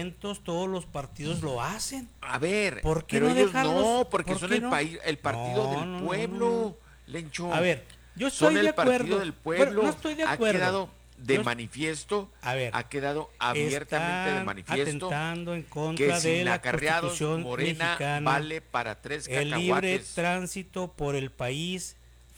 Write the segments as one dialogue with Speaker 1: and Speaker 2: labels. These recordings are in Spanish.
Speaker 1: eventos todos los partidos lo hacen.
Speaker 2: A ver,
Speaker 1: ¿Por qué
Speaker 2: pero
Speaker 1: no
Speaker 2: ellos
Speaker 1: dejarlos?
Speaker 2: no, porque
Speaker 1: ¿Por
Speaker 2: son
Speaker 1: qué
Speaker 2: el
Speaker 1: no?
Speaker 2: país, el partido
Speaker 1: No,
Speaker 2: del
Speaker 1: no, no, no,
Speaker 2: pueblo,
Speaker 1: no.
Speaker 2: Lencho.
Speaker 1: A ver, yo
Speaker 2: Son
Speaker 1: estoy de
Speaker 2: el partido
Speaker 1: acuerdo.
Speaker 2: del
Speaker 1: Bueno, no
Speaker 2: pueblo.
Speaker 1: estoy de
Speaker 2: Ha
Speaker 1: acuerdo.
Speaker 2: quedado de
Speaker 1: Yo,
Speaker 2: manifiesto,
Speaker 1: a ver,
Speaker 2: ha quedado abiertamente de
Speaker 1: están
Speaker 2: manifiesto
Speaker 1: atentando en
Speaker 2: que
Speaker 1: contra de
Speaker 2: sin
Speaker 1: la
Speaker 2: acarreados
Speaker 1: Constitución
Speaker 2: Morena
Speaker 1: mexicana.
Speaker 2: vale para 3
Speaker 1: El libre
Speaker 2: cacahuates.
Speaker 1: tránsito por el país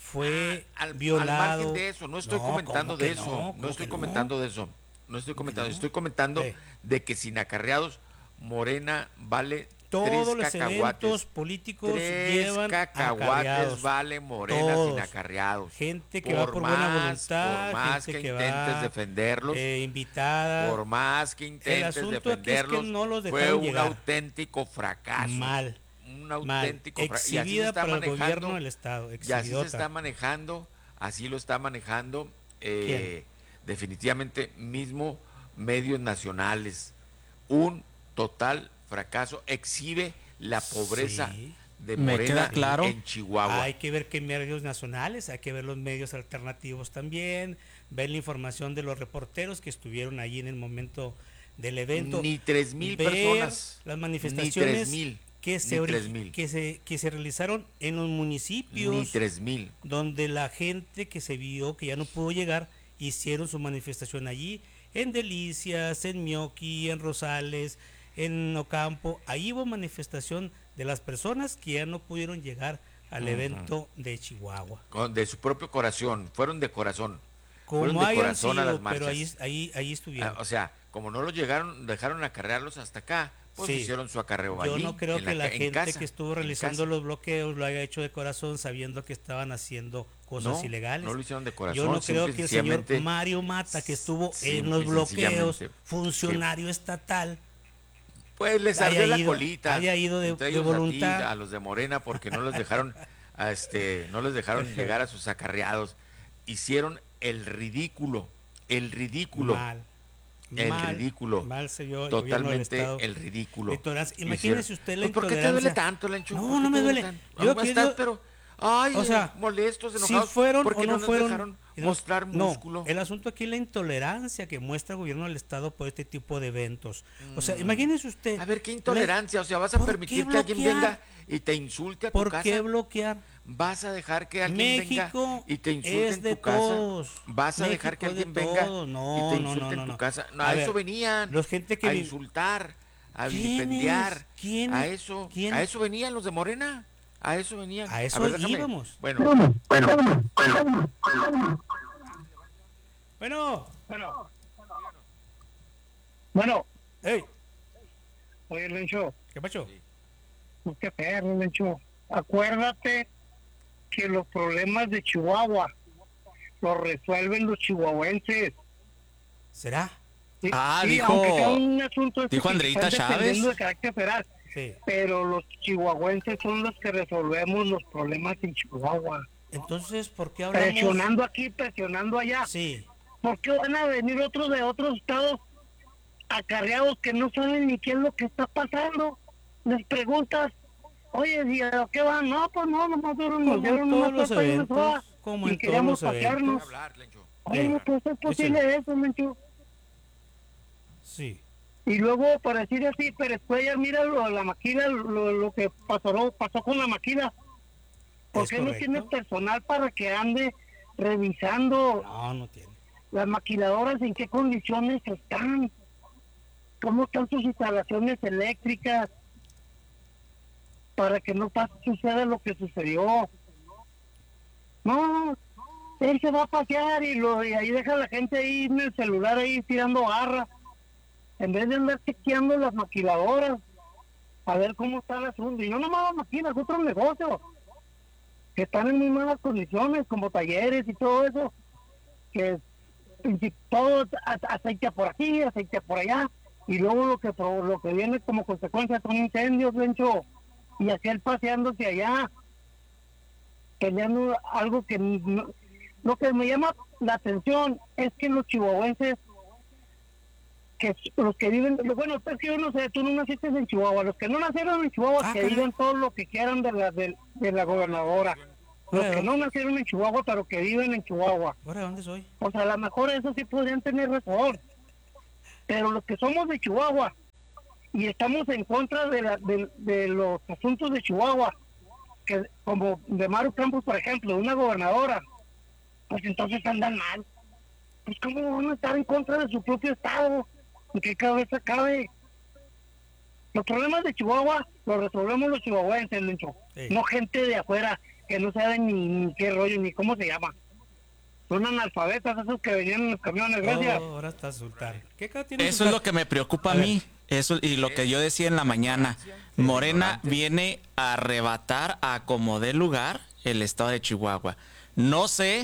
Speaker 1: fue
Speaker 2: Al margen
Speaker 1: violado.
Speaker 2: de eso, no estoy
Speaker 1: No,
Speaker 2: comentando
Speaker 1: ¿cómo
Speaker 2: de
Speaker 1: que
Speaker 2: eso,
Speaker 1: no?
Speaker 2: no
Speaker 1: ¿Cómo que
Speaker 2: estoy
Speaker 1: no?
Speaker 2: comentando de eso, no estoy
Speaker 1: ¿Cómo que
Speaker 2: comentando,
Speaker 1: no?
Speaker 2: estoy comentando
Speaker 1: Eh,
Speaker 2: de que sin acarreados Morena vale
Speaker 1: Todos
Speaker 2: tres
Speaker 1: los eventos
Speaker 2: cacahuates.
Speaker 1: políticos
Speaker 2: Tres
Speaker 1: llevan
Speaker 2: cacahuates
Speaker 1: acarreados.
Speaker 2: vale Morena sin
Speaker 1: Todos.
Speaker 2: acarreados.
Speaker 1: Gente que va por buena
Speaker 2: Por
Speaker 1: voluntad,
Speaker 2: más
Speaker 1: gente
Speaker 2: que
Speaker 1: que
Speaker 2: intentes
Speaker 1: va
Speaker 2: defenderlos,
Speaker 1: invitada.
Speaker 2: por más que
Speaker 1: El
Speaker 2: intentes
Speaker 1: asunto aquí es que
Speaker 2: defenderlos,
Speaker 1: no los
Speaker 2: fue
Speaker 1: dejaron
Speaker 2: un
Speaker 1: llegar.
Speaker 2: auténtico fracaso.
Speaker 1: Mal,
Speaker 2: Un
Speaker 1: mal.
Speaker 2: auténtico fracaso. Y así se
Speaker 1: Exhibida
Speaker 2: está
Speaker 1: para el gobierno
Speaker 2: manejando,
Speaker 1: del Estado.
Speaker 2: y así se
Speaker 1: Exhibidota.
Speaker 2: está manejando, así lo está manejando
Speaker 1: ¿Quién?
Speaker 2: definitivamente mismo medios nacionales. Un total fracaso. Exhibe la pobreza
Speaker 1: Sí.
Speaker 2: de
Speaker 3: Me queda
Speaker 2: Morena
Speaker 1: Sí.
Speaker 3: claro.
Speaker 2: en Chihuahua.
Speaker 1: Hay que ver qué medios nacionales, hay que ver los medios alternativos también, ver la información de los reporteros que estuvieron allí en el momento del evento,
Speaker 2: Ni 3,000
Speaker 1: ver
Speaker 2: personas.
Speaker 1: las
Speaker 2: Ni
Speaker 1: manifestaciones
Speaker 2: 3,000.
Speaker 1: que
Speaker 2: Ni 3,000.
Speaker 1: que se realizaron en los
Speaker 2: Ni
Speaker 1: municipios
Speaker 2: 3,000.
Speaker 1: donde la gente que se vio que ya no pudo llegar hicieron su manifestación allí, en Delicias, en Mioqui, en Rosales, en Ocampo. Ahí hubo manifestación de las personas que ya no pudieron llegar al evento de Chihuahua.
Speaker 2: De su propio corazón. Fueron de corazón. Fueron
Speaker 1: Como
Speaker 2: de
Speaker 1: hayan
Speaker 2: corazón a las
Speaker 1: sido, pero
Speaker 2: marchas.
Speaker 1: ahí estuvieron.
Speaker 2: O sea, como no los llegaron, dejaron acarrearlos hasta acá, pues
Speaker 1: Sí.
Speaker 2: hicieron su acarreo
Speaker 1: Yo
Speaker 2: allí.
Speaker 1: no creo que la
Speaker 2: en
Speaker 1: gente
Speaker 2: casa,
Speaker 1: que estuvo
Speaker 2: en
Speaker 1: realizando
Speaker 2: casa.
Speaker 1: los bloqueos lo haya hecho de corazón sabiendo que estaban haciendo cosas
Speaker 2: No,
Speaker 1: ilegales.
Speaker 2: no lo hicieron de corazón.
Speaker 1: Yo no creo
Speaker 2: simple y
Speaker 1: que el señor
Speaker 2: sencillamente-
Speaker 1: Mario Mata, que estuvo en
Speaker 2: simple
Speaker 1: los
Speaker 2: y
Speaker 1: bloqueos,
Speaker 2: sencillamente,
Speaker 1: funcionario estatal,
Speaker 2: Pues les
Speaker 1: haya
Speaker 2: ardió la
Speaker 1: ido-
Speaker 2: colita.
Speaker 1: haya ido de
Speaker 2: entre ellos
Speaker 1: voluntad.
Speaker 2: a ti, a los de Morena, porque no los dejaron, no les dejaron llegar a sus acarreados. Hicieron el ridículo. El ridículo.
Speaker 1: Mal,
Speaker 2: El
Speaker 1: mal,
Speaker 2: ridículo.
Speaker 1: mal se vio el gobierno del
Speaker 2: Totalmente
Speaker 1: Estado.
Speaker 2: el ridículo.
Speaker 1: Intolerancia.
Speaker 2: Hicieron.
Speaker 1: Imagínese usted la
Speaker 2: Pues, ¿por qué te
Speaker 1: intolerancia.
Speaker 2: duele tanto, Lencho?
Speaker 1: No,
Speaker 2: ¿Por qué
Speaker 1: no
Speaker 2: te
Speaker 1: me
Speaker 2: duele
Speaker 1: duele.
Speaker 2: tanto?
Speaker 1: Yo
Speaker 2: Ah, estás, pero, ay,
Speaker 1: o sea,
Speaker 2: molestos,
Speaker 1: si
Speaker 2: enojados,
Speaker 1: fueron
Speaker 2: porque
Speaker 1: o no
Speaker 2: nos
Speaker 1: fueron,
Speaker 2: dejaron mostrar músculo.
Speaker 1: No, el asunto aquí es la intolerancia que muestra el gobierno del Estado por este tipo de eventos. O sea, imagínese usted.
Speaker 2: A ver, qué intolerancia, o sea, vas a
Speaker 1: ¿Por
Speaker 2: permitir
Speaker 1: qué
Speaker 2: que alguien
Speaker 1: bloquear?
Speaker 2: venga y te insulte a tu
Speaker 1: ¿Por
Speaker 2: casa.
Speaker 1: qué bloquear?
Speaker 2: Vas a dejar que alguien
Speaker 1: México
Speaker 2: venga y te insulte
Speaker 1: es
Speaker 2: en
Speaker 1: de
Speaker 2: tu casa.
Speaker 1: todos.
Speaker 2: Vas a dejar que
Speaker 1: México es de
Speaker 2: alguien venga
Speaker 1: todos.
Speaker 2: y
Speaker 1: No,
Speaker 2: te
Speaker 1: no,
Speaker 2: insulte
Speaker 1: no,
Speaker 2: en tu
Speaker 1: no.
Speaker 2: casa. No,
Speaker 1: A
Speaker 2: a
Speaker 1: ver,
Speaker 2: eso venían.
Speaker 1: los gente que
Speaker 2: a
Speaker 1: vi-
Speaker 2: insultar, a
Speaker 1: ¿Quiénes?
Speaker 2: vilipendiar.
Speaker 1: ¿Quiénes?
Speaker 2: A eso,
Speaker 1: ¿Quiénes?
Speaker 2: a eso venían los de Morena. A eso venían.
Speaker 1: A eso
Speaker 2: ver, déjame.
Speaker 1: íbamos.
Speaker 2: Bueno,
Speaker 1: Bueno,
Speaker 4: Bueno,
Speaker 1: hey,
Speaker 4: oye, Lencho,
Speaker 1: ¿qué pasó?
Speaker 4: pues qué perro, Lencho. Acuérdate que los problemas de Chihuahua los resuelven los chihuahuenses.
Speaker 1: ¿Será?
Speaker 4: ¿Sí?
Speaker 3: Ah,
Speaker 4: Sí,
Speaker 3: dijo-
Speaker 4: aunque sea un asunto
Speaker 3: dijo
Speaker 4: que
Speaker 3: Andreita
Speaker 4: están
Speaker 3: Chávez.
Speaker 4: defendiendo de carácter federal,
Speaker 1: Sí.
Speaker 4: pero los chihuahuenses son los que resolvemos los problemas en Chihuahua.
Speaker 1: Entonces, ¿por qué hablamos?
Speaker 4: Presionando aquí, presionando allá.
Speaker 1: Sí.
Speaker 4: ¿Por qué van a venir otros de otros estados acarreados que no saben ni qué es lo que está pasando? Les preguntas, oye, ¿y a qué van? No, pues no, nomás nos
Speaker 1: Como
Speaker 4: dieron
Speaker 1: en
Speaker 4: una
Speaker 1: todos los
Speaker 4: torta y una
Speaker 1: eventos,
Speaker 4: soda
Speaker 1: como
Speaker 4: y
Speaker 1: en todos
Speaker 4: queríamos
Speaker 1: los eventos.
Speaker 4: pasearnos.
Speaker 2: hablar, Lencho.
Speaker 4: Oye, pues es posible
Speaker 1: échale.
Speaker 4: eso, Mencho.
Speaker 1: Sí.
Speaker 4: Y luego, para decir así, pero después ya mira la maquila, lo que pasó con la maquila. ¿Por
Speaker 1: ¿Es
Speaker 4: qué no
Speaker 1: correcto?
Speaker 4: tiene personal para que ande revisando
Speaker 1: No, no tiene.
Speaker 4: las maquiladoras, en qué condiciones están? ¿Cómo están sus instalaciones eléctricas? Para que no suceda lo que sucedió. No, él se va a pasear y ahí deja a la gente ahí en el celular ahí tirando garra. En vez de andar chequeando las maquiladoras, a ver cómo está el asunto. Y no nomás las maquilas, otros negocios que están en muy malas condiciones, como talleres y todo eso, que todo aceite por aquí, aceite por allá, y luego lo que viene como consecuencia son incendios, Lencho, y aquel paseándose allá, peleando algo que no. Lo que me llama la atención es que los chihuahuenses, que los que viven, bueno, es que yo no sé, tú no naciste en Chihuahua, los que no nacieron en Chihuahua, que
Speaker 1: caray.
Speaker 4: digan todo lo que quieran de la gobernadora, los
Speaker 1: Bueno.
Speaker 4: que no nacieron en Chihuahua, pero que viven en Chihuahua,
Speaker 1: ¿Ahora dónde soy?
Speaker 4: pues a lo mejor eso sí podrían tener razón, pero los que somos de Chihuahua, y estamos en contra de los asuntos de Chihuahua, que como de Maru Campos, por ejemplo, una gobernadora, pues entonces andan mal. Pues cómo van a estar en contra de su propio estado, ¿en qué cabeza cabe? Los problemas de Chihuahua los resolvemos los chihuahuenses, Lencho,
Speaker 1: Sí.
Speaker 4: no gente de afuera que no saben ni qué rollo ni cómo se llama. Son analfabetas esos que venían en los camiones, gracias.
Speaker 1: Oh, ahora está Sultán. ¿Qué cara tiene
Speaker 3: Eso es
Speaker 1: Sultán?
Speaker 3: lo que me preocupa a
Speaker 1: A ver.
Speaker 3: mí. Eso y lo que yo decía en la mañana. Morena viene a arrebatar a como dé lugar el estado de Chihuahua. No sé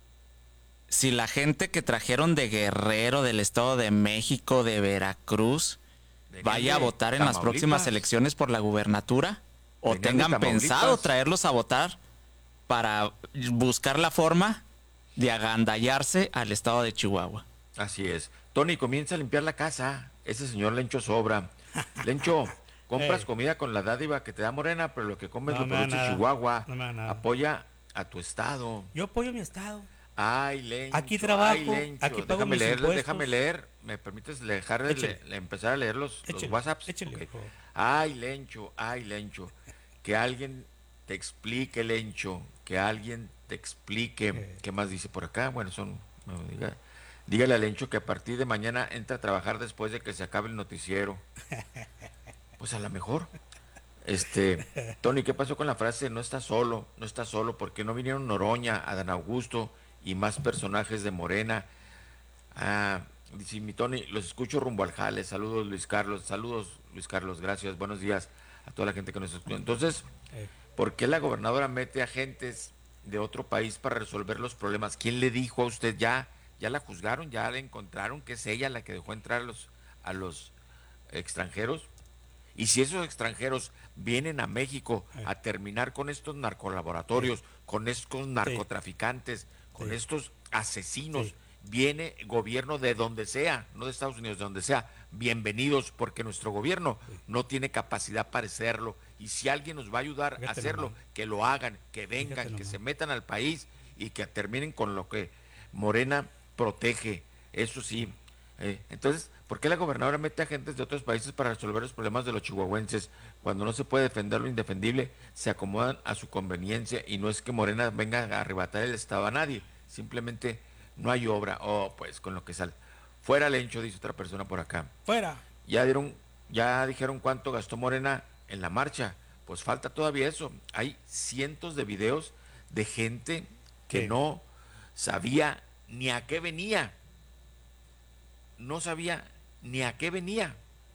Speaker 3: si la gente que trajeron de Guerrero, del Estado de México, de Veracruz, vaya a votar en las próximas elecciones por la gubernatura o
Speaker 2: Venían de
Speaker 3: tengan
Speaker 2: Tamaulipas.
Speaker 3: pensado traerlos a votar para buscar la forma de agandallarse al estado de Chihuahua.
Speaker 2: Así es. Tony, comienza a limpiar la casa. Ese señor Lencho sobra. Lencho, compras comida con la dádiva que te da Morena, pero lo que comes
Speaker 1: No
Speaker 2: lo
Speaker 1: me da
Speaker 2: produce
Speaker 1: nada.
Speaker 2: Chihuahua.
Speaker 1: No me da nada.
Speaker 2: Apoya a tu estado.
Speaker 1: Yo apoyo mi estado.
Speaker 2: Ay, Lencho.
Speaker 1: Aquí trabajo,
Speaker 2: ay, Lencho,
Speaker 1: aquí pago
Speaker 2: déjame
Speaker 1: mis
Speaker 2: leer,
Speaker 1: impuestos.
Speaker 2: déjame leer. ¿Me permites
Speaker 1: Échale.
Speaker 2: empezar a leer los
Speaker 1: Échale,
Speaker 2: WhatsApps?
Speaker 1: échale,
Speaker 2: Ok.
Speaker 1: por favor.
Speaker 2: Ay, Lencho. Que alguien te explique, Lencho. Que alguien te explique. ¿Qué más dice por acá? Bueno, dígale a Lencho que a partir de mañana entra a trabajar después de que se acabe el noticiero. Pues a lo mejor. Tony, ¿qué pasó con la frase no está solo, porque no vinieron Noroña, Adán Augusto y más personajes de Morena? Dice mi Tony, los escucho rumbo al jale. Saludos Luis Carlos, gracias, buenos días a toda la gente que nos escucha. Entonces, ¿por qué la gobernadora mete agentes de otro país para resolver los problemas? ¿Quién le dijo a usted? ¿Ya la juzgaron? ¿Ya la encontraron que es ella la que dejó entrar a los extranjeros? Y si esos extranjeros vienen a México a terminar con estos narcolaboratorios, con estos narcotraficantes, con estos asesinos, viene gobierno de donde sea, no de Estados Unidos, de donde sea, bienvenidos, porque nuestro gobierno no tiene capacidad para hacerlo. Y si alguien nos va a ayudar a
Speaker 1: Fíjate
Speaker 2: hacerlo,
Speaker 1: nomás.
Speaker 2: que lo hagan, que vengan,
Speaker 1: Fíjate
Speaker 2: que
Speaker 1: nomás.
Speaker 2: se metan al país y que terminen con lo que Morena protege. Eso sí. Entonces, ¿por qué la gobernadora mete agentes de otros países para resolver los problemas de los chihuahuenses? Cuando no se puede defender lo indefendible, se acomodan a su conveniencia y no es que Morena venga a arrebatar el Estado a nadie, simplemente no hay obra. Oh, pues con lo que sale. Fuera Lencho, dice otra persona por acá.
Speaker 1: Fuera.
Speaker 2: Ya dijeron cuánto gastó Morena en la marcha. Pues falta todavía eso. Hay cientos de videos de gente que
Speaker 1: Sí.
Speaker 2: no sabía ni a qué venía. No sabía ni a qué venía.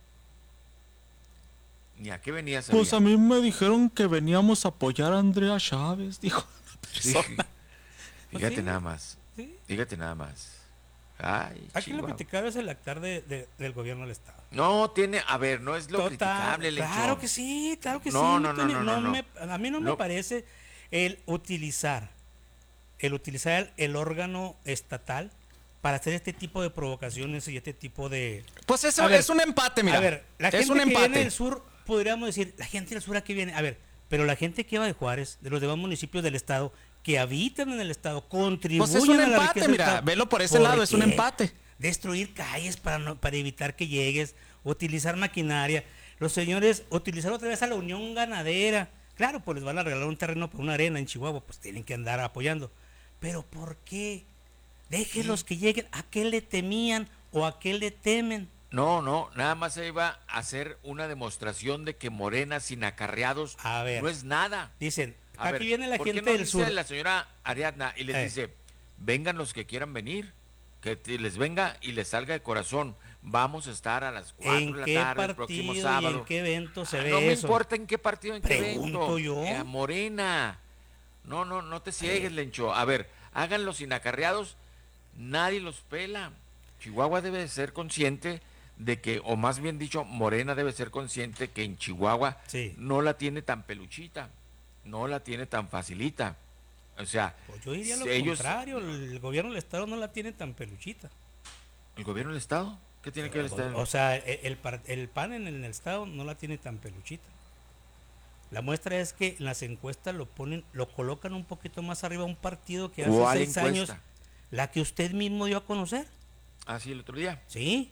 Speaker 2: Ni a qué venía sabía.
Speaker 3: Pues a mí me dijeron que veníamos a apoyar a Andrea Chávez, dijo la
Speaker 2: Sí.
Speaker 3: persona.
Speaker 2: Fíjate
Speaker 1: sí.
Speaker 2: nada más.
Speaker 1: Sí.
Speaker 2: Fíjate nada más. Ay,
Speaker 1: Aquí lo
Speaker 2: Chihuahua.
Speaker 1: criticable es el actar del gobierno del Estado.
Speaker 2: No tiene, a ver, no es lo criticable, Lencho.
Speaker 1: Claro que sí, claro que
Speaker 2: No,
Speaker 1: sí.
Speaker 2: no,
Speaker 1: Tony.
Speaker 2: no.
Speaker 1: A mí no me
Speaker 2: No.
Speaker 1: parece el utilizar el órgano estatal para hacer este tipo de provocaciones y este tipo de...
Speaker 3: Pues eso
Speaker 1: A ver,
Speaker 3: es un empate, mira.
Speaker 1: A ver, la
Speaker 3: es
Speaker 1: gente
Speaker 3: un
Speaker 1: que viene
Speaker 3: empate.
Speaker 1: del sur, podríamos decir, la gente del sur aquí viene, a ver, pero la gente que va de Juárez, de los demás municipios del estado, que habitan en el estado, contribuyen
Speaker 3: Pues es un
Speaker 1: a la
Speaker 3: empate,
Speaker 1: riqueza del
Speaker 3: mira,
Speaker 1: estado.
Speaker 3: velo por ese
Speaker 1: ¿Por
Speaker 3: lado, es un
Speaker 1: qué?
Speaker 3: empate.
Speaker 1: Destruir calles para evitar que llegues, utilizar maquinaria, los señores, utilizar otra vez a la Unión Ganadera. Claro, pues les van a regalar un terreno por una arena en Chihuahua, pues tienen que andar apoyando. Pero ¿por qué? Déjenlos que lleguen. ¿A qué le temían o a qué le temen?
Speaker 2: No, nada más se iba a hacer una demostración de que Morena sin acarreados
Speaker 1: A ver.
Speaker 2: no es nada.
Speaker 1: Dicen,
Speaker 2: A
Speaker 1: aquí
Speaker 2: ver,
Speaker 1: viene la
Speaker 2: ¿por qué
Speaker 1: gente
Speaker 2: no
Speaker 1: del
Speaker 2: dice
Speaker 1: sur.
Speaker 2: la señora Ariadna y les dice, vengan los que quieran venir, les venga y les salga de corazón. Vamos a estar a las 4
Speaker 1: ¿En
Speaker 2: de la
Speaker 1: qué
Speaker 2: tarde el próximo
Speaker 1: partido y
Speaker 2: sábado.
Speaker 1: en qué evento se
Speaker 2: Ah,
Speaker 1: ve
Speaker 2: no me
Speaker 1: eso?
Speaker 2: importa en qué partido, en qué
Speaker 1: Pregunto
Speaker 2: evento.
Speaker 1: yo.
Speaker 2: Morena. No te ciegues, Lencho. A ver, háganlos sin acarreados, nadie los pela. Chihuahua debe de ser consciente de que, o más bien dicho, Morena debe ser consciente que en Chihuahua
Speaker 1: Sí.
Speaker 2: no la tiene tan peluchita, no la tiene tan facilita. O sea,
Speaker 1: Pues yo diría lo
Speaker 2: ellos,
Speaker 1: contrario, el gobierno del estado no la tiene tan peluchita.
Speaker 2: ¿el gobierno del Estado? ¿Qué tiene que ver el Estado?
Speaker 1: O sea, el PAN en el estado no la tiene tan peluchita. La muestra es que en las encuestas lo colocan un poquito más arriba a un partido que hace
Speaker 2: ¿Cuál
Speaker 1: 6 años,
Speaker 2: encuesta?
Speaker 1: la que usted mismo dio a conocer.
Speaker 2: Ah, sí, el otro día.
Speaker 1: Sí.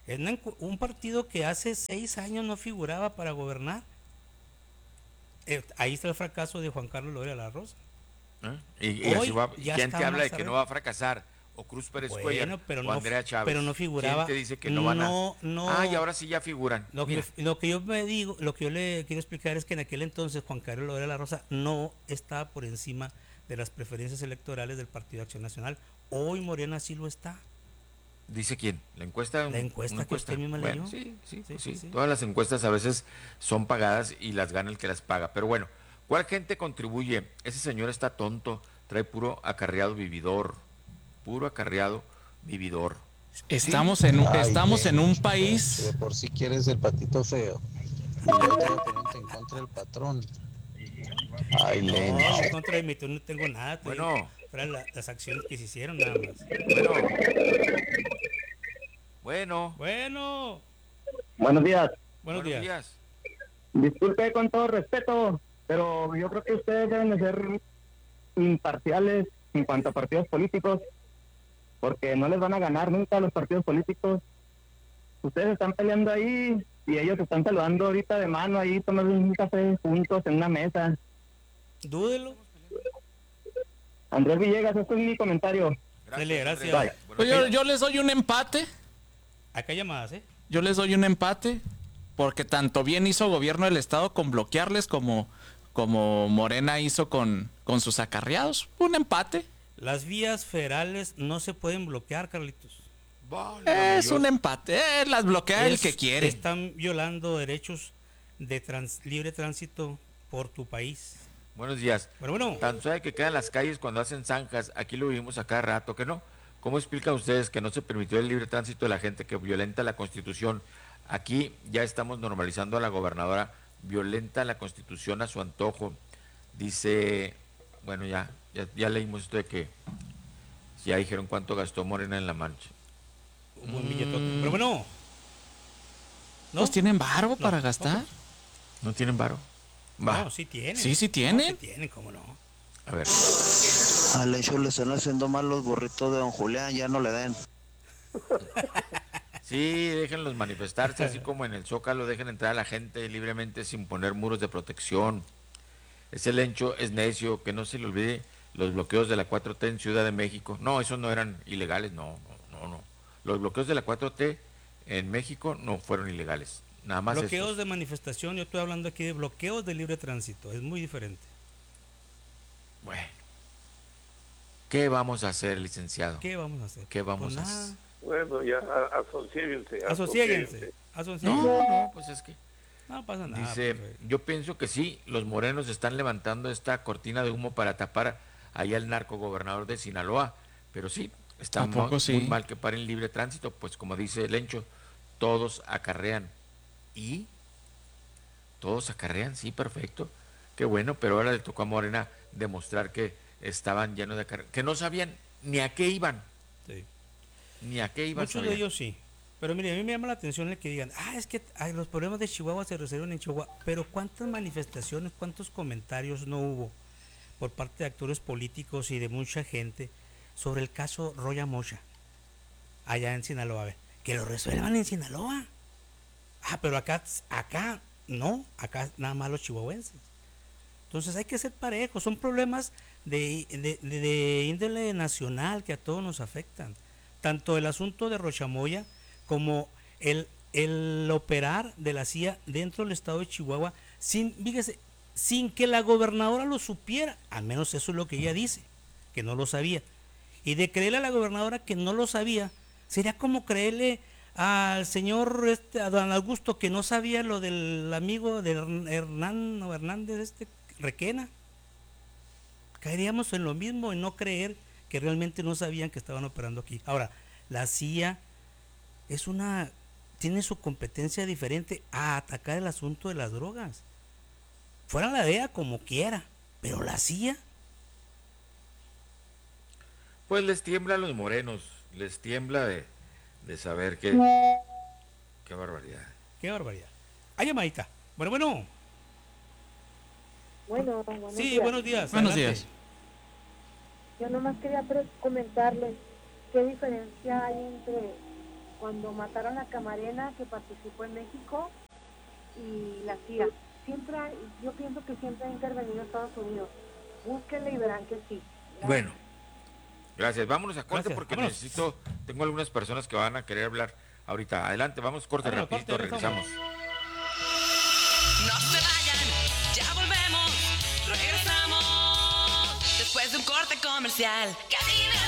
Speaker 1: Es un partido que hace 6 años no figuraba para gobernar. Ahí está el fracaso de Juan Carlos Loera La Rosa.
Speaker 2: Y así
Speaker 1: Hoy
Speaker 2: va.
Speaker 1: ya
Speaker 2: ¿Quién
Speaker 1: está
Speaker 2: te habla
Speaker 1: más
Speaker 2: de que no
Speaker 1: arriba.
Speaker 2: va a fracasar? O Cruz Pérez Cuellar
Speaker 1: Pero
Speaker 2: o
Speaker 1: no,
Speaker 2: Andrea Chávez.
Speaker 1: pero no figuraba.
Speaker 2: ¿Quién te dice que no van a?
Speaker 1: No.
Speaker 2: Y ahora sí ya figuran.
Speaker 1: Lo
Speaker 2: Mira.
Speaker 1: que yo me digo, lo que yo le quiero explicar es que en aquel entonces Juan Carlos Loera La Rosa no estaba por encima de las preferencias electorales del Partido de Acción Nacional. Hoy Morena sí lo está.
Speaker 2: ¿Dice quién? ¿La encuesta?
Speaker 1: La encuesta que usted misma leyó.
Speaker 2: Bueno, sí.
Speaker 1: Sí.
Speaker 2: Todas las encuestas a veces son pagadas y las gana el que las paga. Pero bueno, ¿cuál gente contribuye? Ese señor está tonto, trae puro acarreado vividor. Puro acarreado vividor.
Speaker 3: Estamos en un país.
Speaker 5: De por si quieres el patito feo. Y yo te voy a ponerte en contra del patrón. Ay,
Speaker 1: No,
Speaker 5: Lencho.
Speaker 1: en contra de mí, no tengo nada.
Speaker 2: Bueno.
Speaker 1: Fueron las acciones que se hicieron nada más.
Speaker 2: Bueno.
Speaker 4: Buenos días.
Speaker 1: Buenos días.
Speaker 4: Disculpe con todo respeto, pero yo creo que ustedes deben de ser imparciales en cuanto a partidos políticos, porque no les van a ganar nunca a los partidos políticos. Ustedes están peleando ahí y ellos están saludando ahorita de mano ahí, tomando un café juntos en una mesa.
Speaker 1: Dúdelo.
Speaker 4: Andrés Villegas, este es mi comentario.
Speaker 1: Gracias.
Speaker 4: Bye.
Speaker 3: Pues yo les doy un empate.
Speaker 1: Acá hay llamadas, ¿eh?
Speaker 3: Yo les doy un empate. Porque tanto bien hizo gobierno del estado con bloquearles como Morena hizo con sus acarreados. Un empate.
Speaker 1: Las vías federales no se pueden bloquear, Carlitos.
Speaker 3: Es un empate. Las bloquea el que quiere.
Speaker 1: Están violando derechos de libre tránsito por tu país.
Speaker 2: Buenos días.
Speaker 1: Bueno.
Speaker 2: Tan suave que quedan las calles cuando hacen zanjas, aquí lo vivimos a cada rato, ¿que no? ¿Cómo explican ustedes que no se permitió el libre tránsito de la gente que violenta la Constitución? Aquí ya estamos normalizando a la gobernadora, violenta la Constitución a su antojo. Dice, bueno, ya leímos esto de que ya dijeron cuánto gastó Morena en la marcha.
Speaker 1: Un buen billetote. Pero bueno.
Speaker 3: ¿No? ¿Pues tienen varo para gastar?
Speaker 2: ¿No tienen varo? Va.
Speaker 1: No, sí tienen.
Speaker 3: Sí tienen.
Speaker 1: No, sí tienen, cómo no.
Speaker 2: A ver.
Speaker 5: A Lencho le están haciendo mal los burritos de don Julián, ya no le den.
Speaker 2: Sí, déjenlos manifestarse, así como en el Zócalo, dejen entrar a la gente libremente sin poner muros de protección. Ese Lencho es necio, que no se le olvide los bloqueos de la 4T en Ciudad de México. No, esos no eran ilegales, no. Los bloqueos de la 4T en México no fueron ilegales, nada más
Speaker 1: bloqueos
Speaker 2: estos.
Speaker 1: de manifestación, yo estoy hablando aquí de bloqueos de libre tránsito, es muy diferente.
Speaker 2: Bueno, ¿qué vamos a hacer, licenciado?
Speaker 1: ¿Qué vamos a hacer?
Speaker 2: ¿Qué vamos
Speaker 1: Pues
Speaker 2: a
Speaker 1: nada.
Speaker 2: hacer?
Speaker 6: Bueno, ya asociéguense.
Speaker 1: Asociéguense.
Speaker 2: No, pues es que
Speaker 1: No pasa nada.
Speaker 2: dice, yo pienso que sí, los morenos están levantando esta cortina de humo para tapar allá al narco gobernador de Sinaloa, pero sí, está muy mal que paren libre tránsito, pues como dice Lencho, todos acarrean. ¿Y? Todos acarrean, sí, perfecto, qué bueno, pero ahora le tocó a Morena demostrar que estaban llenos de acarreos, que no sabían ni a qué iban.
Speaker 1: Sí.
Speaker 2: Ni a qué iban.
Speaker 1: Muchos de ellos sí. Pero mire, a mí me llama la atención el que digan, es que los problemas de Chihuahua se resolvieron en Chihuahua. Pero ¿cuántas manifestaciones, cuántos comentarios no hubo por parte de actores políticos y de mucha gente sobre el caso Roya Mocha allá en Sinaloa? A ver, que lo resuelvan en Sinaloa. Pero acá no, acá nada más los chihuahuenses. Entonces hay que ser parejos, son problemas de índole nacional que a todos nos afectan. Tanto el asunto de Rochamoya como el operar de la CIA dentro del estado de Chihuahua sin que la gobernadora lo supiera, al menos eso es lo que ella dice, que no lo sabía. Y de creerle a la gobernadora que no lo sabía, sería como creerle al señor a don Augusto que no sabía lo del amigo de Hernández, Requena. Caeríamos en lo mismo, en no creer que realmente no sabían que estaban operando aquí. Ahora, la CIA tiene su competencia diferente a atacar el asunto de las drogas. Fuera la DEA como quiera, pero la CIA.
Speaker 2: Pues les tiembla a los morenos, les tiembla de saber qué barbaridad.
Speaker 1: Qué barbaridad. Hay llamadita. Bueno.
Speaker 7: Bueno, buenos
Speaker 1: Sí,
Speaker 7: días.
Speaker 1: buenos días.
Speaker 3: Buenos
Speaker 1: adelante.
Speaker 3: días.
Speaker 7: Yo nomás quería comentarles qué diferencia hay entre cuando mataron a Camarena, que participó en México, y la CIA. Yo pienso que siempre ha intervenido Estados Unidos. Búsquenle y verán que sí. Gracias.
Speaker 2: Bueno, gracias. Vámonos a corte
Speaker 1: Gracias,
Speaker 2: porque
Speaker 1: vámonos.
Speaker 2: tengo algunas personas que van a querer hablar ahorita. Adelante, vamos, corte
Speaker 1: Vámonos,
Speaker 2: rapidito,
Speaker 1: corte,
Speaker 2: regresamos.
Speaker 8: No se vayan, ya volvemos, regresamos después de un corte comercial. Cadena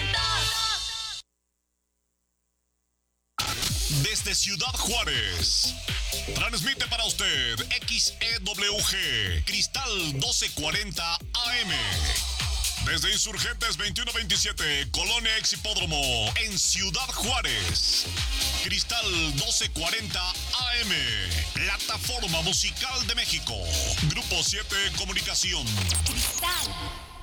Speaker 8: 100.
Speaker 9: Desde Ciudad Juárez, transmite para usted XEWG Cristal 1240 AM. Desde Insurgentes 2127, Colonia Ex Hipódromo, en Ciudad Juárez. Cristal 1240 AM, Plataforma Musical de México. Grupo 7 Comunicación.
Speaker 10: Cristal.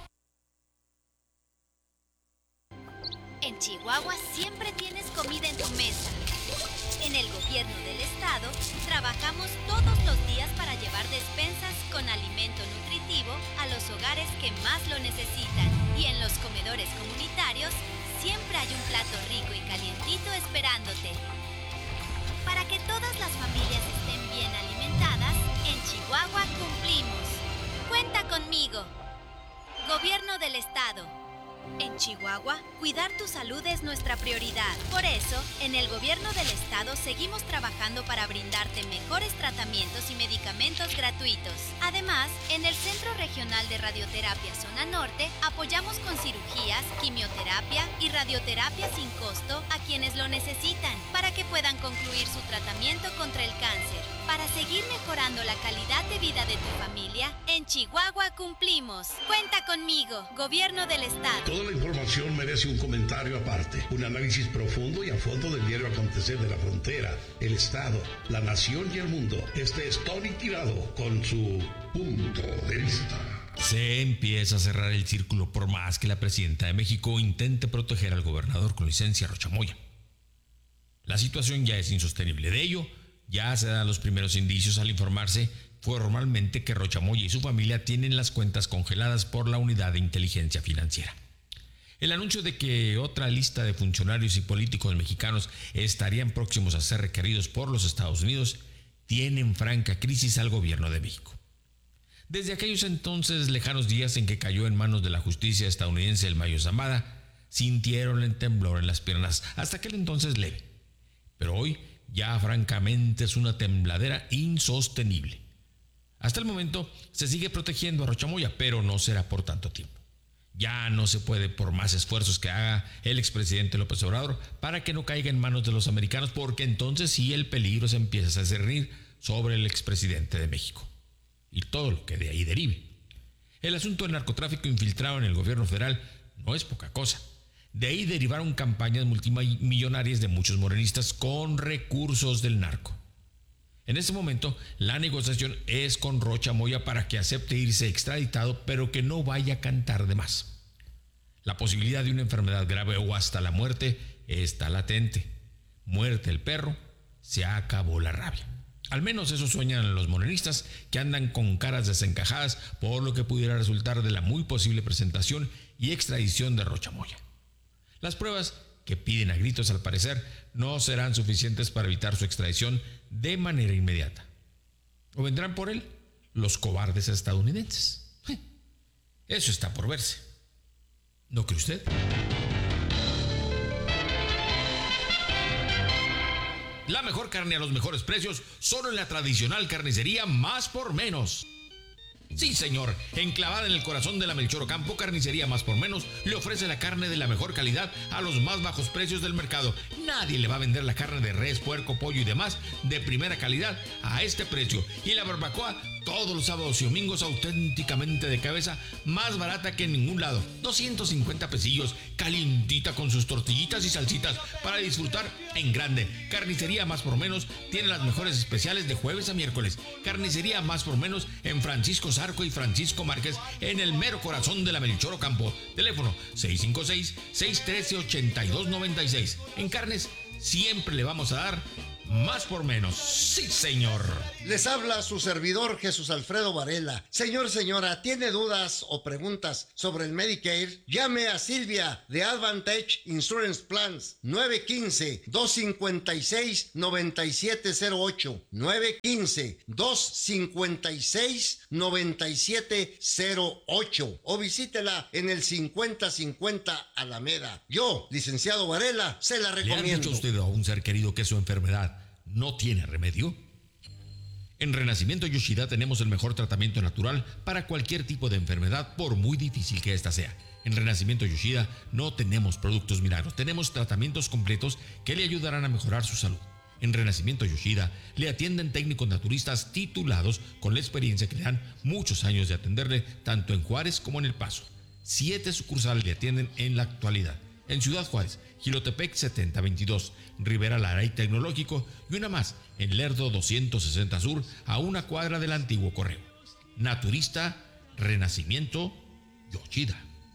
Speaker 10: En Chihuahua siempre tienes comida en tu mesa. En el gobierno del estado trabajamos todos los días para llevar despensas con alimento nutritivo a los hogares que más lo necesitan. Y en los comedores comunitarios siempre hay un plato rico y calientito esperándote. Para que todas las familias estén bien alimentadas, en Chihuahua cumplimos. Cuenta conmigo. Gobierno del estado. En Chihuahua, cuidar tu salud es nuestra prioridad. Por eso, en el gobierno del estado seguimos trabajando para brindarte mejores tratamientos y medicamentos gratuitos. Además, en el Centro Regional de Radioterapia Zona Norte, apoyamos con cirugías, quimioterapia y radioterapia sin costo a quienes lo necesitan, para que puedan concluir su tratamiento contra el cáncer. Para seguir mejorando la calidad de vida de tu familia, en Chihuahua cumplimos. Cuenta conmigo, Gobierno del Estado.
Speaker 11: Toda la información merece un comentario aparte, un análisis profundo y a fondo del diario acontecer de la frontera, el Estado, la nación y el mundo. Este es Tony Tirado con su punto de vista.
Speaker 12: Se empieza a cerrar el círculo por más que la presidenta de México intente proteger al gobernador con licencia Rocha Moya. La situación ya es insostenible. De ello, ya se dan los primeros indicios al informarse formalmente que Rocha Moya y su familia tienen las cuentas congeladas por la Unidad de Inteligencia Financiera. El anuncio de que otra lista de funcionarios y políticos mexicanos estarían próximos a ser requeridos por los Estados Unidos tiene en franca crisis al gobierno de México. Desde aquellos entonces lejanos días en que cayó en manos de la justicia estadounidense el Mayo Zambada, sintieron el temblor en las piernas, hasta aquel entonces leve. Pero hoy ya francamente es una tembladera insostenible. Hasta el momento se sigue protegiendo a Rocha Moya, pero no será por tanto tiempo. Ya no se puede, por más esfuerzos que haga el expresidente López Obrador, para que no caiga en manos de los americanos, porque entonces sí el peligro se empieza a cernir sobre el expresidente de México y todo lo que de ahí derive. El asunto del narcotráfico infiltrado en el gobierno federal no es poca cosa. De ahí derivaron campañas multimillonarias de muchos morenistas con recursos del narco. En este momento, la negociación es con Rocha Moya para que acepte irse extraditado, pero que no vaya a cantar de más. La posibilidad de una enfermedad grave o hasta la muerte está latente. Muerte el perro, se acabó la rabia. Al menos eso sueñan los morenistas, que andan con caras desencajadas por lo que pudiera resultar de la muy posible presentación y extradición de Rocha Moya. Las pruebas que piden a gritos, al parecer, no serán suficientes para evitar su extradición de manera inmediata. ¿O vendrán por él los cobardes estadounidenses? Eso está por verse. ¿No cree usted? La mejor carne a los mejores precios, solo en la tradicional carnicería Más por Menos. Sí, señor, enclavada en el corazón de la Melchor Ocampo, Carnicería Más por Menos le ofrece la carne de la mejor calidad a los más bajos precios del mercado. Nadie le va a vender la carne de res, puerco, pollo y demás de primera calidad a este precio. Y la barbacoa todos los sábados y domingos auténticamente de cabeza, más barata que en ningún lado. 250 pesillos, calientita con sus tortillitas y salsitas para disfrutar en grande. Carnicería Más por Menos tiene las mejores especiales de jueves a miércoles. Carnicería Más por Menos en Francisco Zarco y Francisco Márquez, en el mero corazón de la Melchor Ocampo. Teléfono 656-613-8296. En carnes siempre le vamos a dar más por menos. Sí, señor.
Speaker 13: Les habla su servidor Jesús Alfredo Varela. Señor, señora, ¿tiene dudas o preguntas sobre el Medicare? Llame a Silvia de Advantage Insurance Plans 915-256-9708. 915-256-9708. O visítela en el 5050 Alameda. Yo, licenciado Varela, se la
Speaker 12: ¿Le
Speaker 13: recomiendo.
Speaker 12: ha dicho usted a un ser querido que su enfermedad no tiene remedio? En Renacimiento Yoshida tenemos el mejor tratamiento natural para cualquier tipo de enfermedad, por muy difícil que ésta sea. En Renacimiento Yoshida no tenemos productos milagros, tenemos tratamientos completos que le ayudarán a mejorar su salud. En Renacimiento Yoshida le atienden técnicos naturistas titulados con la experiencia que le dan muchos años de atenderle tanto en Juárez como en El Paso. 7 sucursales le atienden en la actualidad. En Ciudad Juárez, Jilotepec 7022, Rivera Lara y Tecnológico, y una más en Lerdo 260 Sur, a una cuadra del antiguo correo. Naturista, Renacimiento, Yoshida.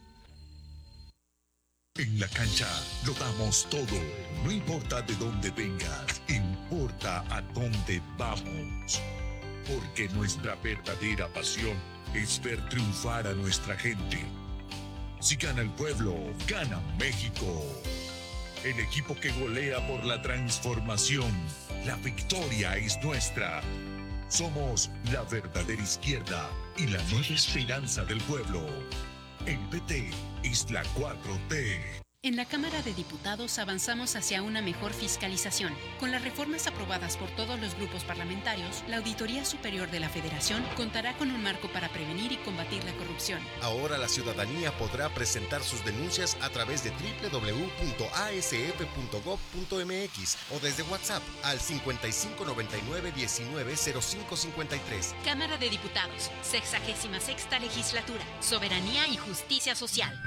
Speaker 14: En la cancha lo damos todo, no importa de dónde vengas, importa a dónde vamos. Porque nuestra verdadera pasión es ver triunfar a nuestra gente. Si gana el pueblo, gana México. El equipo que golea por la transformación. La victoria es nuestra. Somos la verdadera izquierda y la nueva esperanza del pueblo. El PT es la 4T.
Speaker 15: En la Cámara de Diputados avanzamos hacia una mejor fiscalización. Con las reformas aprobadas por todos los grupos parlamentarios, la Auditoría Superior de la Federación contará con un marco para prevenir y combatir la corrupción.
Speaker 16: Ahora la ciudadanía podrá presentar sus denuncias a través de www.asf.gov.mx o desde WhatsApp al 5599-190553.
Speaker 15: Cámara de Diputados, 66ª Legislatura, Soberanía y Justicia Social.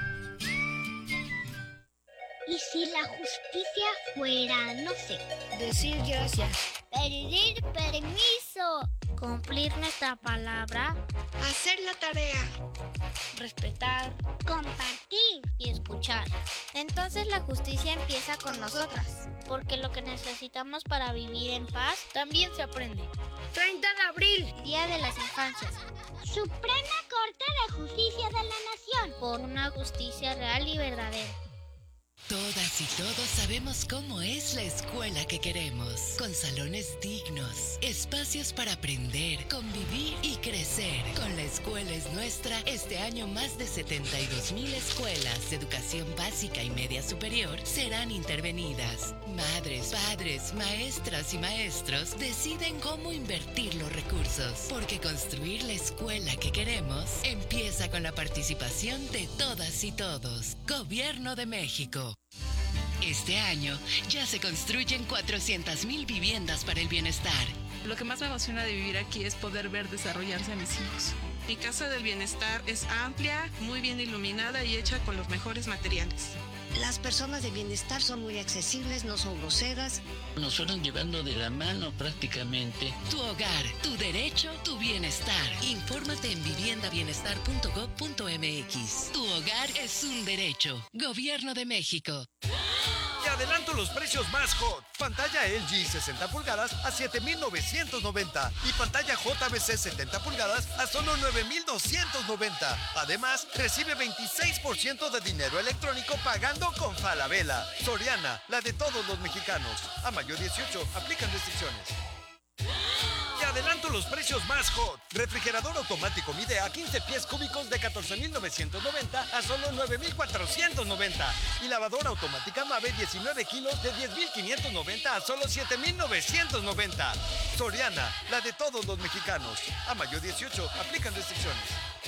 Speaker 17: ¿Y si la justicia fuera, no sé, decir gracias, pedir permiso, cumplir nuestra palabra, hacer la tarea, respetar, compartir y escuchar? Entonces la justicia empieza con nosotras, porque lo que necesitamos para vivir en paz también se aprende. 30 de abril, Día de las Infancias. Suprema Corte de Justicia de la Nación, por una justicia real y verdadera.
Speaker 18: Todas y todos sabemos cómo es la escuela que queremos, con salones dignos, espacios para aprender, convivir y crecer. Con La Escuela es Nuestra, este año más de 72,000 escuelas de educación básica y media superior serán intervenidas. Madres, padres, maestras y maestros deciden cómo invertir los recursos, porque construir la escuela que queremos empieza con la participación de todas y todos. Gobierno de México. Este año ya se construyen 400,000 viviendas para el bienestar.
Speaker 19: Lo que más me emociona de vivir aquí es poder ver desarrollarse a mis hijos. Mi Casa del Bienestar es amplia, muy bien iluminada y hecha con los mejores materiales.
Speaker 20: Las personas de bienestar son muy accesibles, no son groseras.
Speaker 21: Nos fueron llevando de la mano prácticamente.
Speaker 18: Tu hogar, tu derecho, tu bienestar. Infórmate en viviendabienestar.gov.mx. Tu hogar es un derecho. Gobierno de México.
Speaker 22: Te adelanto los precios más hot. Pantalla LG 60 pulgadas a 7,990 y pantalla JBC 70 pulgadas a solo 9,290. Además, recibe 26% de dinero electrónico pagando con Falabella. Soriana, la de todos los mexicanos. A mayo 18, aplican restricciones. Te adelanto los precios más hot. Refrigerador automático Midea 15 pies cúbicos de 14,990 a solo 9,490. Y lavadora automática Mave 19 kilos de 10,590 a solo 7,990. Soriana, la de todos los mexicanos. A mayo 18, aplican restricciones.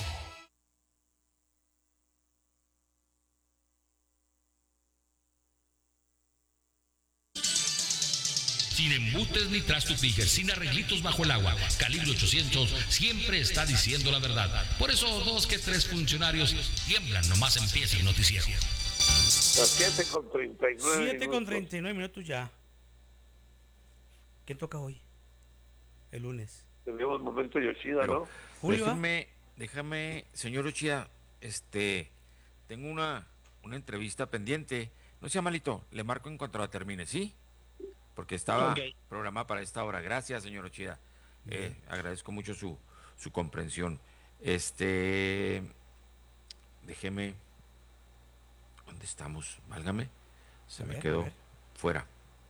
Speaker 12: Sin embutes ni trastos Tiger, sin arreglitos bajo el agua. Calibre 800 siempre está diciendo la verdad. Por eso 2 que 3 funcionarios tiemblan nomás empieza el noticiero.
Speaker 6: Las 7:39.
Speaker 1: 7:39 minutos ya. ¿Quién toca hoy? El lunes.
Speaker 6: Tenemos momento Yoshida, ¿no?
Speaker 1: Julio.
Speaker 2: Déjame, señor Yoshida, tengo una entrevista pendiente. No sea malito, le marco en cuanto la termine, ¿sí? porque estaba programada para esta hora. Gracias, señor Ochida. Agradezco mucho su comprensión. Déjeme. ¿Dónde estamos? Válgame. Se me quedó fuera.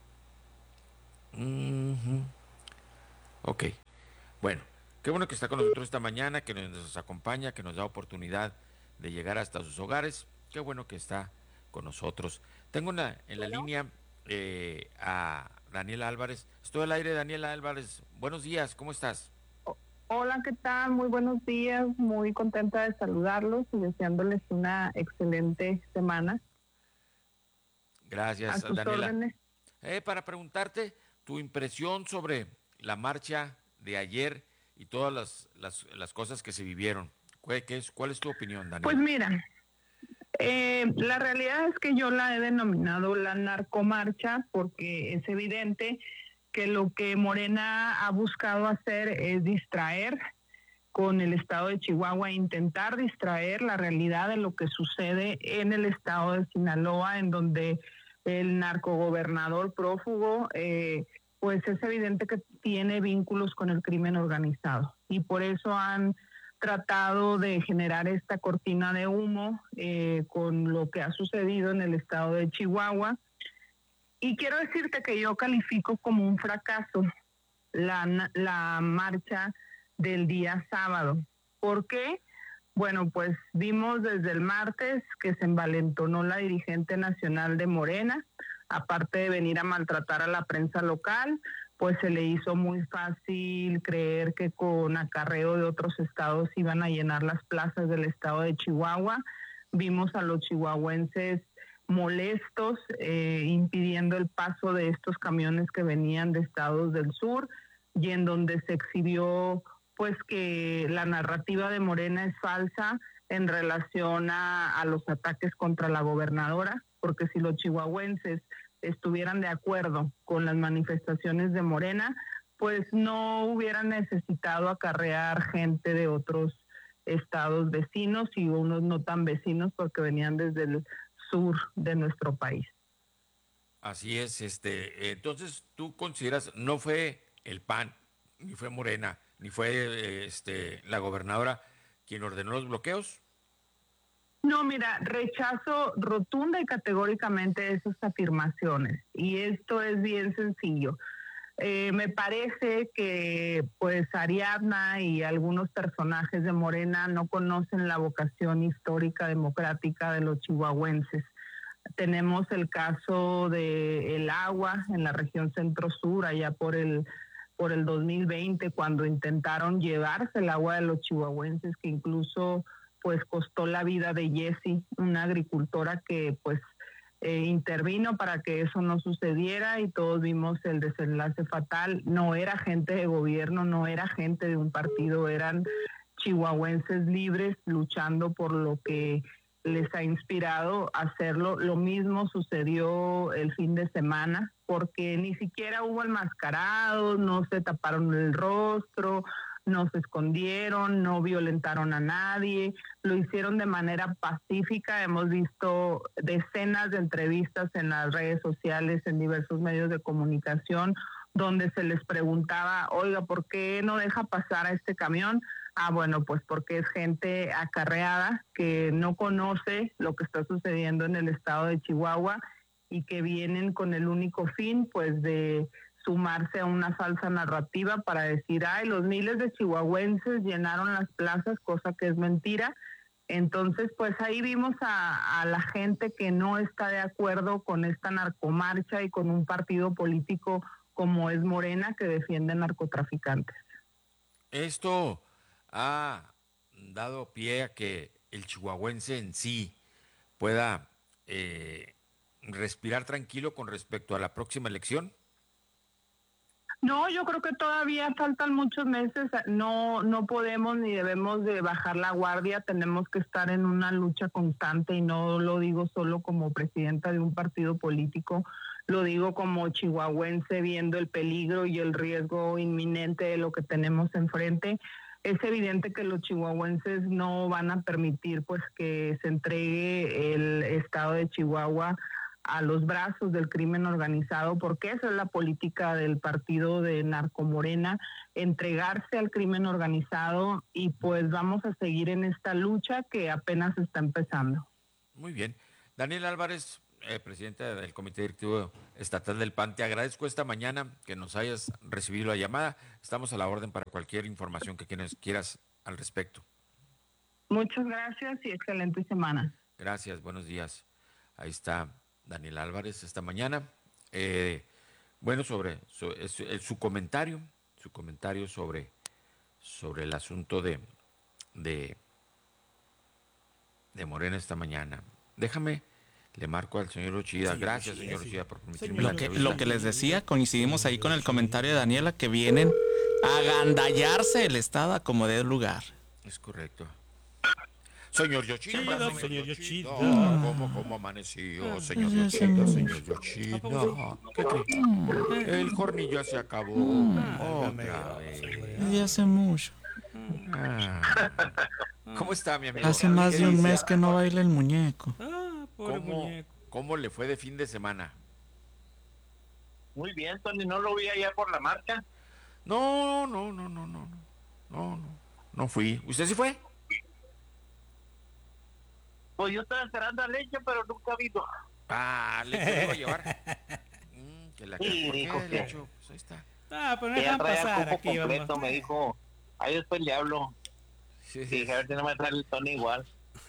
Speaker 2: Ok. Bueno, qué bueno que está con nosotros esta mañana, que nos acompaña, que nos da oportunidad de llegar hasta sus hogares. Qué bueno que está con nosotros. Tengo en la línea a Daniela Álvarez. Estoy al aire, Daniela Álvarez. Buenos días, ¿cómo estás?
Speaker 4: Hola, ¿qué tal? Muy buenos días. Muy contenta de saludarlos y deseándoles una excelente semana.
Speaker 2: Gracias, Daniela. Para preguntarte tu impresión sobre la marcha de ayer y todas las cosas que se vivieron. ¿Cuál es tu opinión, Daniela?
Speaker 4: Pues mira, la realidad es que yo la he denominado la narcomarcha porque es evidente que lo que Morena ha buscado hacer es distraer con el estado de Chihuahua, intentar distraer la realidad de lo que sucede en el estado de Sinaloa, en donde el narcogobernador prófugo, pues es evidente que tiene vínculos con el crimen organizado. Y por eso han tratado de generar esta cortina de humo con lo que ha sucedido en el estado de Chihuahua. Y quiero decirte que yo califico como un fracaso la marcha del día sábado. ¿Por qué? Bueno, pues vimos desde el martes que se envalentonó la dirigente nacional de Morena, aparte de venir a maltratar a la prensa local, pues se le hizo muy fácil creer que con acarreo de otros estados iban a llenar las plazas del estado de Chihuahua. Vimos a los chihuahuenses molestos, impidiendo el paso de estos camiones que venían de estados del sur, y en donde se exhibió pues que la narrativa de Morena es falsa en relación a los ataques contra la gobernadora, porque si los chihuahuenses estuvieran de acuerdo con las manifestaciones de Morena, pues no hubieran necesitado acarrear gente de otros estados vecinos y unos no tan vecinos porque venían desde el sur de nuestro país.
Speaker 2: Así es, entonces tú consideras, no fue el PAN, ni fue Morena, ni fue la gobernadora quien ordenó los bloqueos.
Speaker 4: No, mira, rechazo rotunda y categóricamente esas afirmaciones, y esto es bien sencillo. Me parece que pues Ariadna y algunos personajes de Morena no conocen la vocación histórica democrática de los chihuahuenses. Tenemos el caso de el agua en la región centro-sur, allá por el 2020, cuando intentaron llevarse el agua de los chihuahuenses, que incluso pues costó la vida de Jessie, una agricultora que pues intervino para que eso no sucediera, y todos vimos el desenlace fatal. No era gente de gobierno, no era gente de un partido, eran chihuahuenses libres luchando por lo que les ha inspirado a hacerlo. Lo mismo sucedió el fin de semana, porque ni siquiera hubo enmascarados, no se taparon el rostro, no se escondieron, no violentaron a nadie, lo hicieron de manera pacífica. Hemos visto decenas de entrevistas en las redes sociales, en diversos medios de comunicación, donde se les preguntaba, oiga, ¿por qué no deja pasar a este camión? Ah, bueno, pues porque es gente acarreada que no conoce lo que está sucediendo en el estado de Chihuahua y que vienen con el único fin, pues, de sumarse a una falsa narrativa para decir, ay, los miles de chihuahuenses llenaron las plazas, cosa que es mentira. Entonces, pues ahí vimos a la gente que no está de acuerdo con esta narcomarcha y con un partido político como es Morena, que defiende narcotraficantes.
Speaker 2: Esto ha dado pie a que el chihuahuense en sí pueda respirar tranquilo con respecto a la próxima elección.
Speaker 4: No, yo creo que todavía faltan muchos meses. No podemos ni debemos de bajar la guardia. Tenemos que estar en una lucha constante, y no lo digo solo como presidenta de un partido político, lo digo como chihuahuense viendo el peligro y el riesgo inminente de lo que tenemos enfrente. Es evidente que los chihuahuenses no van a permitir pues que se entregue el estado de Chihuahua a los brazos del crimen organizado, porque esa es la política del partido de Narcomorena, entregarse al crimen organizado, y pues vamos a seguir en esta lucha que apenas está empezando.
Speaker 2: Muy bien. Daniel Álvarez, presidente del Comité Directivo Estatal del PAN, te agradezco esta mañana que nos hayas recibido la llamada. Estamos a la orden para cualquier información que quieras al respecto.
Speaker 4: Muchas gracias y excelente semana.
Speaker 2: Gracias, buenos días. Ahí está Daniel Álvarez esta mañana. Bueno, sobre su comentario sobre el asunto de Morena esta mañana. Déjame, le marco al señor Uchida. Gracias, señor Uchida, por permitirme la entrevista.
Speaker 3: Lo que les decía, coincidimos ahí con el comentario de Daniela, que vienen a agandallarse el Estado a como dé lugar.
Speaker 2: Es correcto. Señor Yoshida,
Speaker 1: señor Yoshida.
Speaker 2: ¿Cómo amaneció, señor Yoshida, señor Yoshida? ¿Qué cree? El jornillo ya se acabó. Otra vez.
Speaker 3: Ya hace mucho.
Speaker 2: ¿Cómo está, mi amigo?
Speaker 3: Hace más de un mes que no baila el muñeco.
Speaker 2: ¿Cómo le fue de fin de semana?
Speaker 5: Muy bien, Tony, ¿no lo vi allá por la marca?
Speaker 2: No fui. ¿Usted sí fue?
Speaker 5: Pues yo estaba esperando a Leche, pero nunca vino.
Speaker 2: Leche le iba a llevar.
Speaker 5: Sí, dijo que
Speaker 2: Lecho, pues ahí está.
Speaker 1: Pero no dejan pasar aquí,
Speaker 5: completo, me dijo, ahí después le hablo. Sí, a ver si no me trae el Tony igual.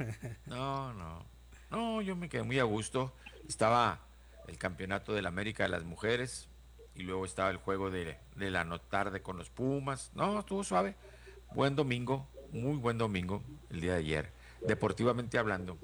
Speaker 2: No, yo me quedé muy a gusto. Estaba el campeonato de la América de las mujeres y luego estaba el juego de la tarde con los Pumas. No, estuvo suave. Buen domingo, muy buen domingo el día de ayer. Deportivamente hablando.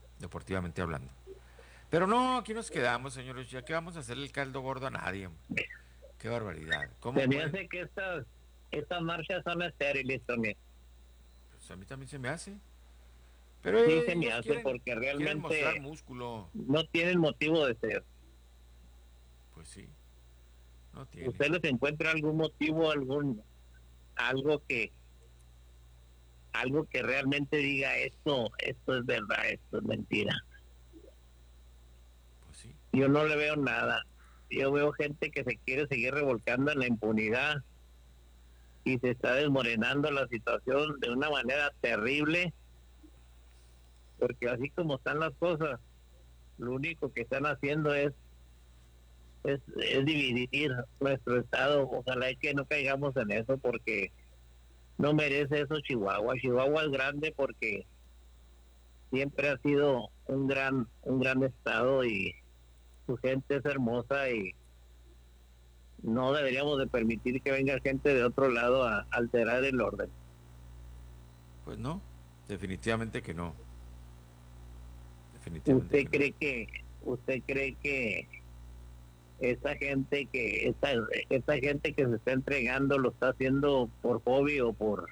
Speaker 2: Pero no, aquí nos quedamos, señores. Ya que vamos a hacer el caldo gordo a nadie. Qué barbaridad.
Speaker 5: Se me hace que estas marchas son estériles, Tony.
Speaker 2: Pues a mí también se me hace. Pero
Speaker 5: sí, se me hace porque realmente
Speaker 2: mostrar músculo.
Speaker 5: No tienen motivo de ser.
Speaker 2: Pues sí. No tiene.
Speaker 5: ¿Usted les encuentra algún motivo, algo que realmente diga esto es verdad, esto es mentira?
Speaker 2: Pues sí.
Speaker 5: Yo no le veo nada. Yo veo gente que se quiere seguir revolcando en la impunidad y se está desmoronando la situación de una manera terrible, porque así como están las cosas, lo único que están haciendo es dividir nuestro estado. Ojalá que no caigamos en eso, porque no merece eso Chihuahua. Chihuahua es grande porque siempre ha sido un gran estado y su gente es hermosa, y no deberíamos de permitir que venga gente de otro lado a alterar el orden.
Speaker 2: Pues no, definitivamente que no.
Speaker 5: ¿Usted cree que esa gente que se está entregando lo está haciendo por hobby o por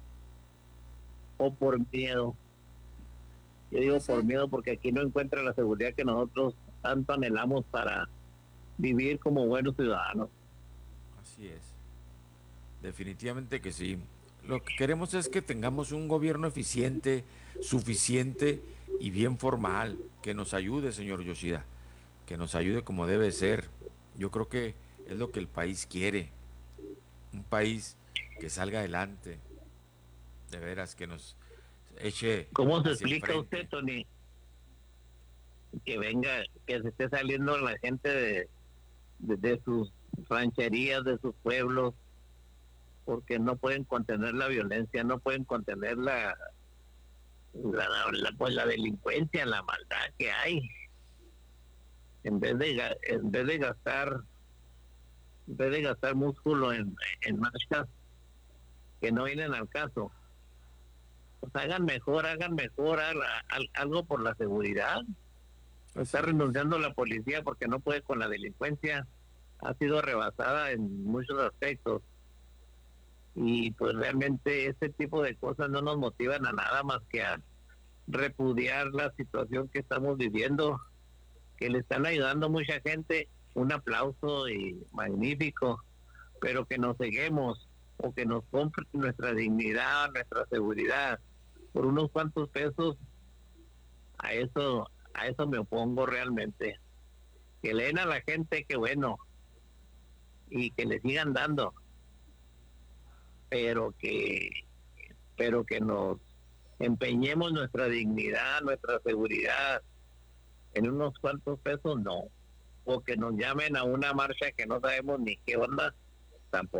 Speaker 5: miedo? Yo digo por miedo porque aquí no encuentra la seguridad que nosotros tanto anhelamos para vivir como buenos ciudadanos.
Speaker 2: Así es. Definitivamente que sí. Lo que queremos es que tengamos un gobierno eficiente, suficiente y bien formal, que nos ayude, señor Yoshida, que nos ayude como debe ser. Yo creo que es lo que el país quiere, un país que salga adelante, de veras, que nos eche.
Speaker 5: ¿Cómo se explica usted, Tony, que venga, que se esté saliendo la gente de sus rancherías, de sus pueblos, porque no pueden contener la violencia, no pueden contener la delincuencia, la maldad que hay? En vez de gastar músculo en marchas que no vienen al caso, pues hagan mejor algo por la seguridad. Está renunciando la policía porque no puede con la delincuencia, ha sido rebasada en muchos aspectos, y pues realmente este tipo de cosas no nos motivan a nada más que a repudiar la situación que estamos viviendo, que le están ayudando a mucha gente. Un aplauso y magnífico, pero que nos ceguemos o que nos compren nuestra dignidad, nuestra seguridad por unos cuantos pesos, a eso me opongo realmente. Que le den a la gente, que bueno, y que le sigan dando, pero que nos empeñemos nuestra dignidad, nuestra seguridad en unos cuantos pesos, no. O que nos llamen a una marcha que no sabemos ni qué onda, tampoco.